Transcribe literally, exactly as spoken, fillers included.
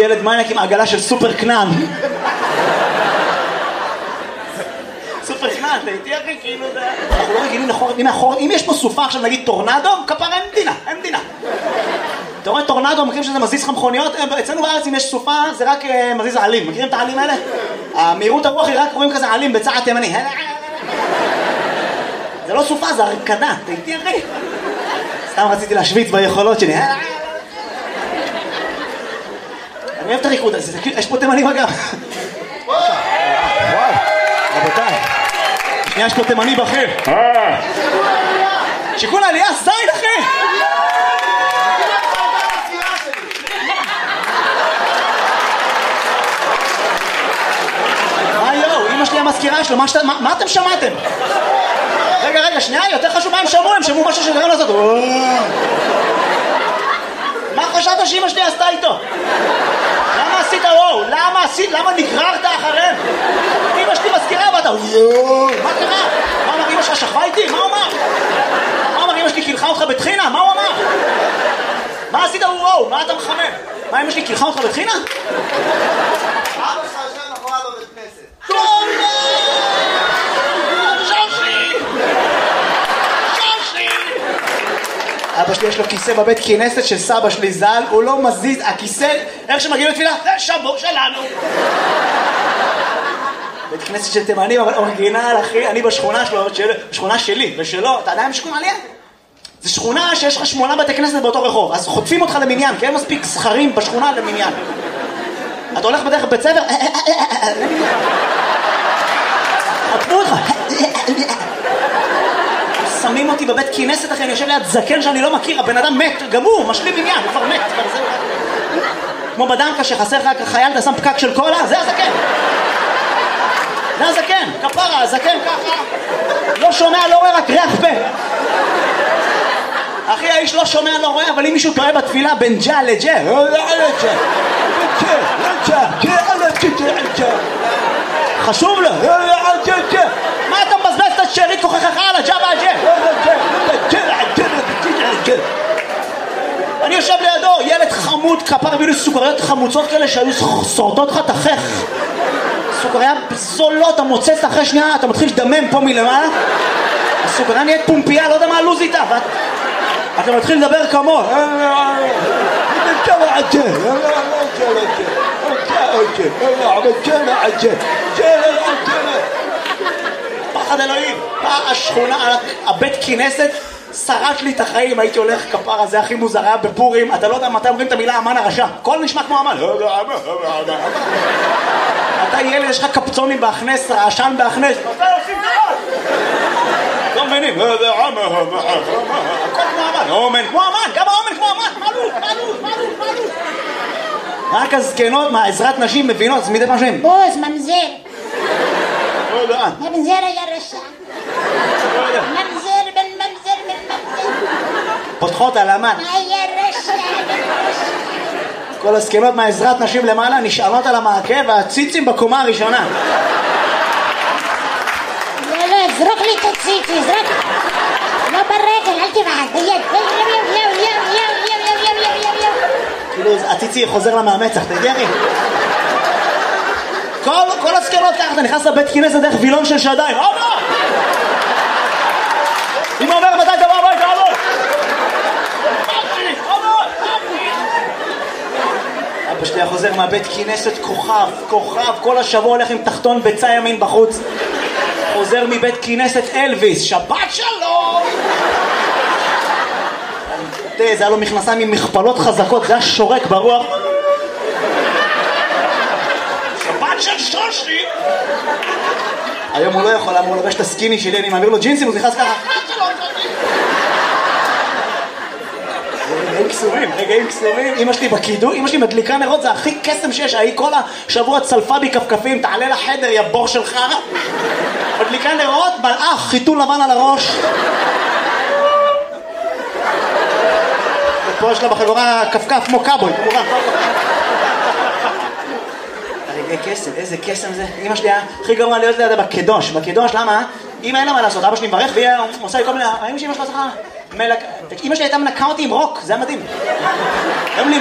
ילד מניאק עם עגלה של סופר קנן. סופר קנן, אתה איתי אחי, כאילו זה... אנחנו לא רגילים לחור, אם מאחור, אם יש פה סופה עכשיו נגיד טורנדו, כפרה אין מדינה, אין מדינה. אתה רואה טורנדו, מכירים שזה מזיז לך מכוניות? אצלנו בארץ אם יש סופה זה רק מזיז העלים, מכירים את העלים האלה? המהירות הרוח היא רק רואים כזה עלים בצעד תימני. זה לא סופה, זה הרקדה, אתה איתי אחי? סתם רציתי להשוויץ ביכולות שלי. אני אוהב את הריקוד הזה, יש פה תימנים אגב. וואו, רבותיי. שנייה, יש פה תימני בכיר. שיקול העלייה, זין אחי! מה יואו, אמא שלי המזכירה שלו, מה אתם שמעתם? רגע, רגע, שנייה, יותר חשוב מה הם שמעו, הם שמעו משהו שגרם לעשות. מה חשבת שאמא שלי עשתה איתו? למה עשית וואו? למה עשית? למה נגררת אחריהם? אמא שלי מזכירה ואתה יואו, מה קרה? מה אמר אמא שלך שכבה איתי? מה הוא אמר? מה אמר אמא שלי קילחה אותך בתחינה? מה הוא אמר? מה עשית וואו? מה אתה מחמם? מה אמא שלי קילחה אותך בתחינה? אבא שלך יושב מאחוריו בבית כנסת. אבא שלי יש לו כיסא בבית כנסת של סבא שלי ז"ל, הוא לא מזיז, הכיסא, איך שמגיעים לתפילה? זה שבור שלנו. בית כנסת של תימנים, אבל אורגינל, אחי, אני בשכונה שלו, בשכונה שלי, ושלו, אתה יודע מה שכונה עליה? זה שכונה שיש לך שמונה בתי כנסת באותו רחוב, אז חוטפים אותך למניין, כי אין מספיק זכרים בשכונה למניין. אתה הולך בדרך בית ספר, חוטפו אותך. שמים אותי בבית כנסת אחרי, אני יושב ליד זקן שאני לא מכיר, הבן אדם מת, גם הוא, משלים עניין, הוא כבר מת, כבר זהו. כמו בדמקה שחסר לך חייל, אתה שם פקק של קולה, זה הזקן. זה הזקן, כפרה, הזקן ככה, לא שומע, לא רואה, רק ריח פה. אחי, האיש לא שומע, לא רואה, אבל אם מישהו טועה בתפילה בין ג'ה לג'ה, חשוב לו, מה אתה מבזבז את השארית כוחך על הג'ה והג'ה? אני יושב לידו, ילד חמוד, כפר הביא לי סוכריות חמוצות כאלה שהיו שורדות לך תחך. סוכריה זולות, אתה מוצץ אחרי שנייה, אתה מתחיל לדמם פה מלמעלה. הסוכריה נהיית פומפייה, לא יודע מה הלוז איתה, אתה מתחיל לדבר כמו פחד אלוהים. השכונה, הבית כנסת שרש לי את החיים, הייתי הולך כפרה, זה הכי מוזר, היה בפורים, אתה לא יודע מתי אומרים את המילה אמן הרשע, הכל נשמע כמו אמן. אתה ילד, יש לך קפצונים בהכנס, רעשן בהכנס, מתי עושים דבר? לא מבינים, הכל כמו אמן, אומן כמו אמן, גם האומן כמו אמן, מעלות, מעלות, מעלות, מעלות. רק הזקנות מהעזרת נשים מבינות, אז מדי פעם שהם בוז, ממזר. ממזר היה רשע. ממזר בן ממזר בן ממזר. פותחות על אמן. היה רשע בן רשע. כל הזקנות מהעזרת נשים למעלה נשענות על המעקה והציצים בקומה הראשונה. לא, לא, זרוק לי את הציצי, זרוק. לא ברגל, אל תבעד, ביד. יו, יו, יו, יו, יו, יו, יו, יו, יו, יו. כאילו הציצי חוזר לה מהמצח, תגיע לי. כל, כל הזקנות ככה, אתה נכנס לבית כנסת דרך וילון של שדיים. אבא! אמא אומר מתי דבר הביתה, אבא! אבא שלי חוזר מהבית כנסת כוכב, כוכב, כל השבוע הולך עם תחתון ביצה ימין בחוץ. חוזר מבית כנסת אלוויס, שבת שלום! תראה, זה היה לו מכנסיים עם מכפלות חזקות, זה היה שורק ברוח. שבת של שושי! היום הוא לא יכול, אמור לבש את הסקיני שלי, אני מעביר לו ג'ינסים, הוא נכנס ככה. רגעים קסומים, רגעים קסומים. אמא שלי בקידום, אמא שלי מדליקה נרות, זה הכי קסם שיש. היא כל השבוע צלפה בי כפכפים, תעלה לחדר, יא בור שלך. מדליקה נרות, מלאך, חיתול לבן על הראש. ופה יש לה בחגורה כפכף כמו קאבוי, כמובן. רגעי קסם, איזה קסם זה. אמא שלי הכי גרוע להיות לידה בקדוש. בקדוש, למה? אמא אין לה מה לעשות, אבא שלי מברך והיא עושה לי כל מיני... האמא שלי אמא שלה צריכה... אמא שלי הייתה מנקה אותי עם רוק, זה היה מדהים.